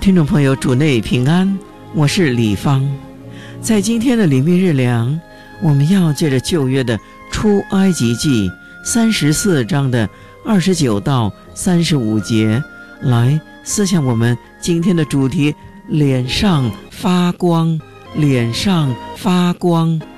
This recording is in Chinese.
听众朋友，主内平安，我是李芳。在今天的灵命日粮，我们要借着旧约的出埃及记34章的29到35节来思想我们今天的主题：脸上发光，脸上发光。